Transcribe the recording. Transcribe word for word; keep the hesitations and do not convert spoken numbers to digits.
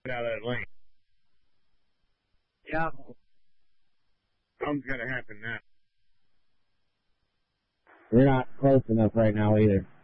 out of that lane. Yeah. Something's got to happen now. We're not close enough right now either.